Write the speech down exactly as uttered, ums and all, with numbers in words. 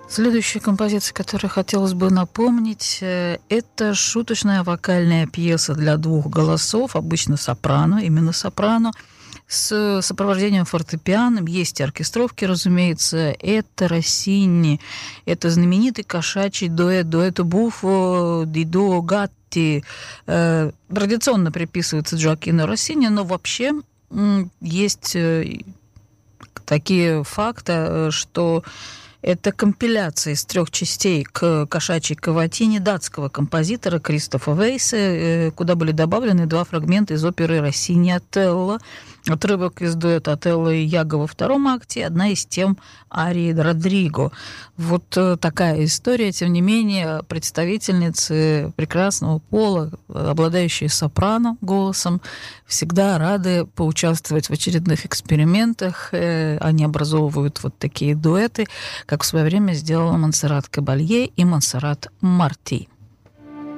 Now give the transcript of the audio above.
Следующая композиция, которую хотелось бы напомнить, это шуточная вокальная пьеса для двух голосов, обычно сопрано, именно сопрано, с сопровождением фортепиано. Есть и оркестровки, разумеется. Это Россини, это знаменитый кошачий дуэт, дуэту Буффо ди дуо Гатти. Традиционно приписывается Джоаккино Россини, но вообще есть такие факты, что это компиляция из трех частей к «Кошачьей каватине» датского композитора Кристофа Вейса, куда были добавлены два фрагмента из оперы Россини «Отелло», отрывок из дуэта «Отелло» и «Яго» во втором акте, одна из тем арии Родриго. Вот такая история. Тем не менее, представительницы прекрасного пола, обладающие сопрано голосом, всегда рады поучаствовать в очередных экспериментах. Они образовывают вот такие дуэты, как в свое время сделала Монсеррат Кабалье и Монсеррат Марти.